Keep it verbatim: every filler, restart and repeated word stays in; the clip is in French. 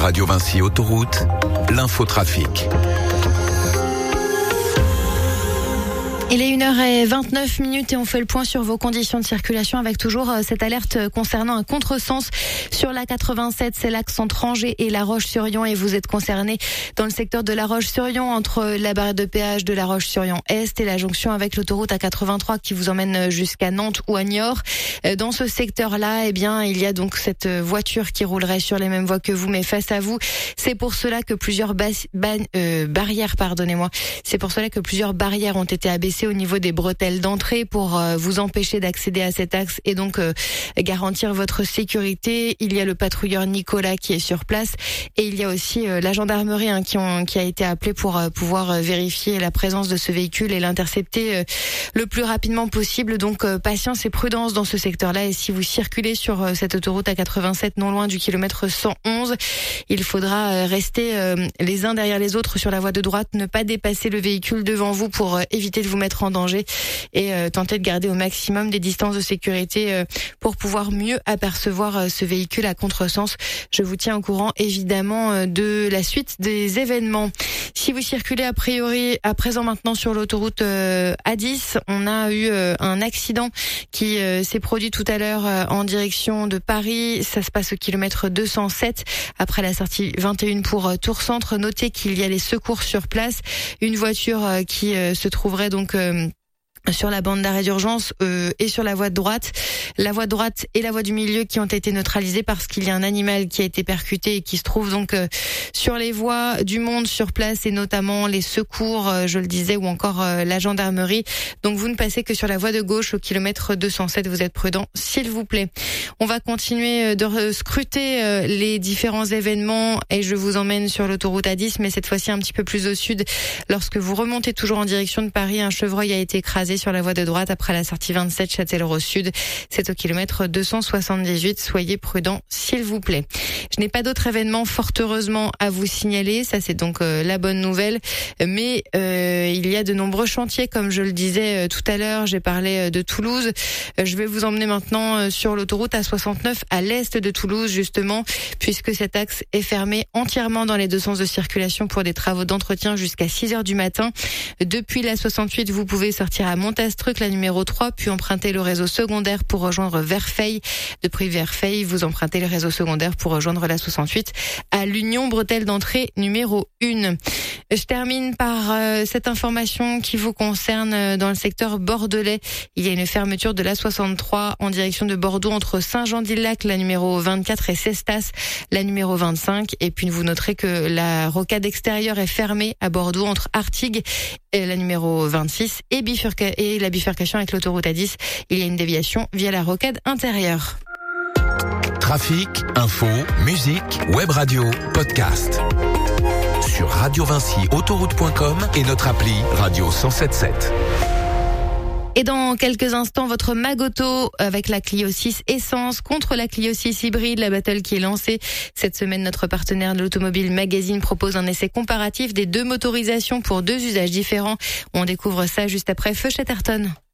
Radio Vinci Autoroute, l'infotrafic. Il est une heure vingt-neuf minutes et on fait le point sur vos conditions de circulation avec toujours cette alerte concernant un contresens sur la quatre-vingt-sept, c'est l'axe entre Angers et La Roche-sur-Yon et vous êtes concerné dans le secteur de La Roche-sur-Yon entre la barre de péage de La Roche-sur-Yon Est et la jonction avec l'autoroute A quatre-vingt-trois qui vous emmène jusqu'à Nantes ou à Niort. Dans ce secteur-là, eh bien, il y a donc cette voiture qui roulerait sur les mêmes voies que vous mais face à vous. C'est pour cela que plusieurs bas- ba- euh, barrières, pardonnez-moi, c'est pour cela que plusieurs barrières ont été abaissées au niveau des bretelles d'entrée pour euh, vous empêcher d'accéder à cet axe et donc euh, garantir votre sécurité. Il y a le patrouilleur Nicolas qui est sur place et il y a aussi euh, la gendarmerie hein, qui, ont, qui a été appelée pour euh, pouvoir euh, vérifier la présence de ce véhicule et l'intercepter euh, le plus rapidement possible. Donc euh, patience et prudence dans ce secteur-là et si vous circulez sur euh, cette autoroute A quatre-vingt-sept non loin du kilomètre cent onze, il faudra euh, rester euh, les uns derrière les autres sur la voie de droite, ne pas dépasser le véhicule devant vous pour euh, éviter de vous mettre en danger et euh, tenter de garder au maximum des distances de sécurité euh, pour pouvoir mieux apercevoir euh, ce véhicule à contresens. Je vous tiens au courant évidemment euh, de la suite des événements. Si vous circulez a priori à présent maintenant sur l'autoroute euh, A dix, on a eu euh, un accident qui euh, s'est produit tout à l'heure euh, en direction de Paris. Ça se passe au kilomètre deux cent sept après la sortie vingt et un pour euh, Tours Centre. Notez qu'il y a les secours sur place. Une voiture euh, qui euh, se trouverait donc euh, sur la bande d'arrêt d'urgence euh, et sur la voie de droite. La voie de droite et la voie du milieu qui ont été neutralisées parce qu'il y a un animal qui a été percuté et qui se trouve donc euh, sur les voies, du monde sur place et notamment les secours, euh, je le disais, ou encore euh, la gendarmerie. Donc vous ne passez que sur la voie de gauche au kilomètre deux cent sept, vous êtes prudents s'il vous plaît. On va continuer de scruter euh, les différents événements et je vous emmène sur l'autoroute A dix mais cette fois-ci un petit peu plus au sud. Lorsque vous remontez toujours en direction de Paris, un chevreuil a été écrasé sur la voie de droite après la sortie vingt-sept Châtellerault Sud. C'est au kilomètre deux cent soixante-dix-huit. Soyez prudents, s'il vous plaît. Je n'ai pas d'autres événements, fort heureusement, à vous signaler. Ça, c'est donc euh, la bonne nouvelle. Mais euh, il y a de nombreux chantiers, comme je le disais euh, tout à l'heure. J'ai parlé euh, de Toulouse. Euh, je vais vous emmener maintenant euh, sur l'autoroute A soixante-neuf à l'est de Toulouse, justement, puisque cet axe est fermé entièrement dans les deux sens de circulation pour des travaux d'entretien jusqu'à six heures du matin. Depuis la soixante-huit, vous pouvez sortir à Montastruc, la numéro trois, puis emprunter le réseau secondaire pour rejoindre Verfeil. Depuis Verfeil, vous empruntez le réseau secondaire pour rejoindre la soixante-huit à l'Union bretelle d'entrée numéro un. Je termine par euh, cette information qui vous concerne euh, dans le secteur bordelais. Il y a une fermeture de la soixante-trois en direction de Bordeaux entre Saint-Jean-d'Illac, la numéro vingt-quatre, et Cestas, la numéro vingt-cinq. Et puis vous noterez que la rocade extérieure est fermée à Bordeaux entre Artigues, et la numéro vingt-six, et, bifurca- et la bifurcation avec l'autoroute A dix. Il y a une déviation via la rocade intérieure. Trafic, info, musique, web radio, podcast. Sur radio vinci autoroute point com et notre appli Radio cent sept sept. Et dans quelques instants, votre Magoto avec la Clio six Essence contre la Clio six Hybride, la battle qui est lancée. Cette semaine, notre partenaire de l'Automobile Magazine propose un essai comparatif des deux motorisations pour deux usages différents. On découvre ça juste après Feu Chatterton.